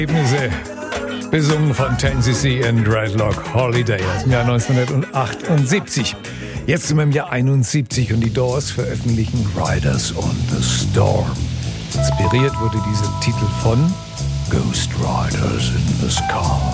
Ergebnisse, besungen von 10cc and Dreadlock Holiday aus dem Jahr 1978. Jetzt sind wir im Jahr 71 und die Doors veröffentlichen Riders on the Storm. Inspiriert wurde dieser Titel von Ghost Riders in the Sky.